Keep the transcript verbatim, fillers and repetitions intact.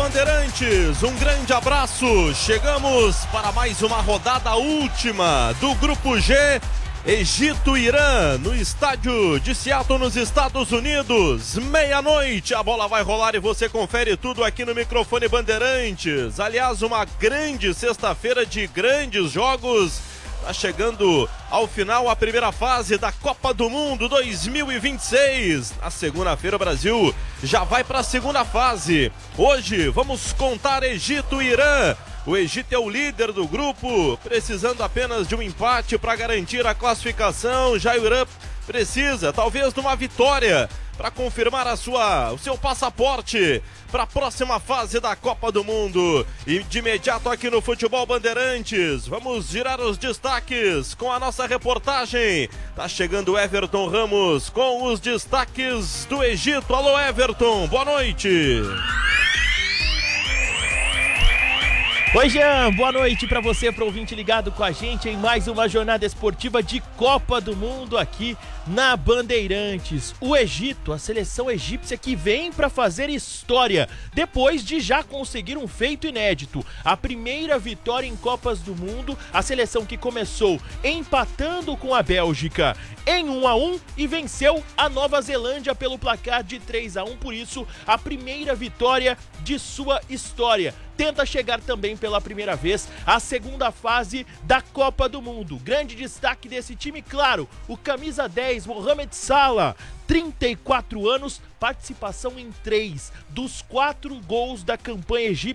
Bandeirantes, um grande abraço. Chegamos para mais uma rodada última do Grupo G. Egito e Irã, no estádio de Seattle, nos Estados Unidos, meia-noite, a bola vai rolar e você confere tudo aqui no microfone Bandeirantes. Aliás, uma grande sexta-feira de grandes jogos. Está chegando ao final a primeira fase da Copa do Mundo dois mil e vinte e seis. Na segunda-feira o Brasil já vai para a segunda fase. Hoje vamos contar Egito e Irã. O Egito é o líder do grupo, precisando apenas de um empate para garantir a classificação. Já o Irã precisa, talvez, de uma vitória para confirmar a sua, o seu passaporte para a próxima fase da Copa do Mundo. E de imediato aqui no Futebol Bandeirantes, vamos girar os destaques com a nossa reportagem. Tá chegando o Everton Ramos com os destaques do Egito. Alô, Everton, boa noite. Oi, Jean, boa noite para você, para o ouvinte ligado com a gente em mais uma jornada esportiva de Copa do Mundo aqui na Bandeirantes. O Egito, a seleção egípcia que vem para fazer história, depois de já conseguir um feito inédito. A primeira vitória em Copas do Mundo, a seleção que começou empatando com a Bélgica em um a um e venceu a Nova Zelândia pelo placar de três a um, por isso a primeira vitória de sua história. Tenta chegar também pela primeira vez à segunda fase da Copa do Mundo. Grande destaque desse time, claro, o camisa dez, Mohamed Salah, trinta e quatro anos, participação em três dos quatro gols da campanha egípcia